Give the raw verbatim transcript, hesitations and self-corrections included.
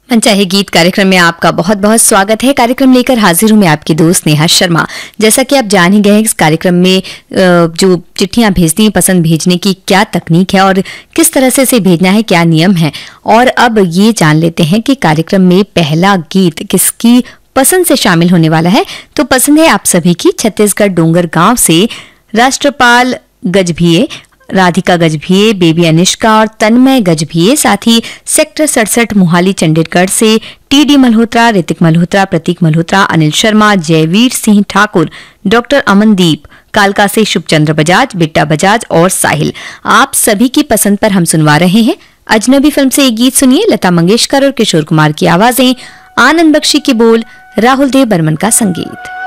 मनचाहे गीत कार्यक्रम में आपका बहुत बहुत स्वागत है। कार्यक्रम लेकर हाजिर हूं मैं आपकी दोस्त नेहा शर्मा। जैसा कि आप जान ही गए इस कार्यक्रम में जो चिट्ठियां भेजती हैं, पसंद भेजने की क्या तकनीक है और किस तरह से इसे भेजना है, क्या नियम है। और अब ये जान लेते हैं कि कार्यक्रम में पहला गीत किसकी पसंद से शामिल होने वाला है। तो पसंद है आप सभी की छत्तीसगढ़ डोंगरगांव से राष्ट्रपाल गजभिये, राधिका गजभिये, बेबी अनिष्का और तन्मय गजभिये, साथ ही सेक्टर सड़सठ मोहाली चंडीगढ़ से टी डी मल्होत्रा, ऋतिक मल्होत्रा, प्रतीक मल्होत्रा, अनिल शर्मा, जयवीर सिंह ठाकुर, डॉक्टर अमनदीप, कालका से शुभचंद्र बजाज, बिट्टा बजाज और साहिल। आप सभी की पसंद पर हम सुनवा रहे हैं अजनबी फिल्म से एक गीत। सुनिए, लता मंगेशकर और किशोर कुमार की आवाजें, आनंद बख्शी की बोल, राहुल देव बर्मन का संगीत।